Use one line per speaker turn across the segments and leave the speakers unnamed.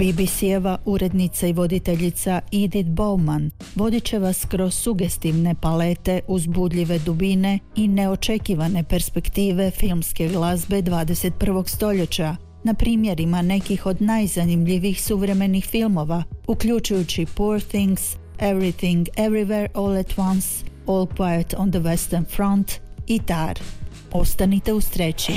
BBC-eva urednica i voditeljica Edith Bowman vodit će vas kroz sugestivne palete, uzbudljive dubine i neočekivane perspektive filmske glazbe 21. stoljeća, na primjerima nekih od najzanimljivijih suvremenih filmova, uključujući Poor Things, Everything Everywhere All at Once, All Quiet on the Western Front i Tar. Ostanite uz treći.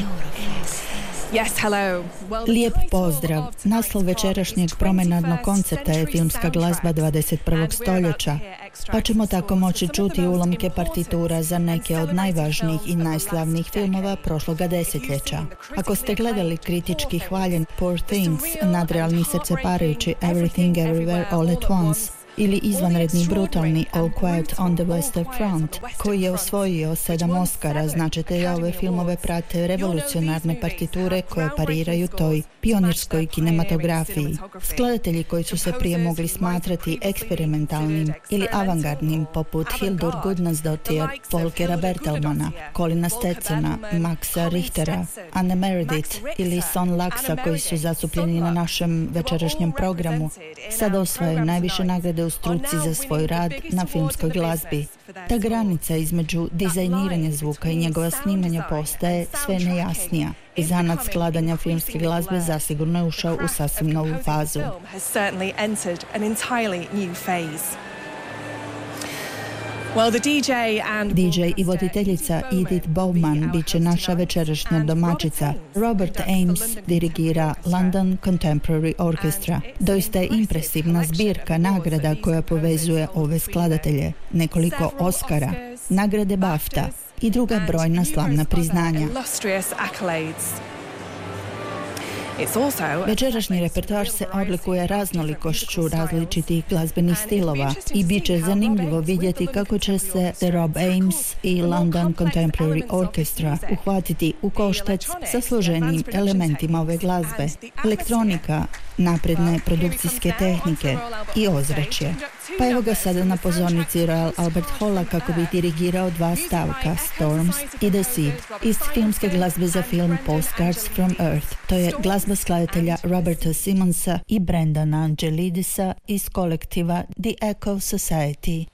Lijep pozdrav. Naslov večerašnjeg promenadnog koncerta je filmska glazba 21. stoljeća, pa ćemo tako moći čuti ulomke partitura za neke od najvažnijih i najslavnijih filmova prošloga desetljeća. Ako ste gledali kritički hvaljen Poor Things, nadrealni srceparajući Everything Everywhere All at Once, ili izvanredni brutalni All Quiet on the Western Front, koji je osvojio 7 Oscara, značite da ove filmove prate revolucionarne partiture koje pariraju toj pionirskoj kinematografiji. Skladatelji koji su se prije mogli smatrati eksperimentalnim ili avangardnim, poput Hildur Gudnadsdottir, Volkera Bertelmana, Colina Stetsona, Maxa Richtera, Anne Meredith ili Son Laxa, koji su zastupljeni na našem večerašnjem programu, sada osvajaju najviše nagrade u struci za svoj rad na filmskoj glazbi. Ta granica između dizajniranja zvuka i njegova snimanja postaje sve nejasnija. I zanat skladanja filmske glazbe zasigurno je ušao u sasvim novu fazu. DJ i voditeljica Edith Bowman bit će naša večerašnja domaćica. Robert Ames dirigira London Contemporary Orchestra. Doista je impresivna zbirka nagrada koja povezuje ove skladatelje. Nekoliko Oscara, nagrade BAFTA i druga brojna slavna priznanja. Večerašnji repertoar se oblikuje raznolikošću različitih glazbenih stilova i bit će zanimljivo vidjeti kako će se The Rob Ames i London Contemporary Orchestra uhvatiti u koštac sa složenijim elementima ove glazbe. Elektronika, napredne produkcijske tehnike i ozračje. Pa evo ga sada na pozornici Royal Albert Halla kako bi dirigirao 2 stavka, Storms i The Seed, iz filmske glazbe za film Postcards from Earth. To je glazba skladatelja Roberta Simonsa i Brendana Angelidisa iz kolektiva The Echo Society.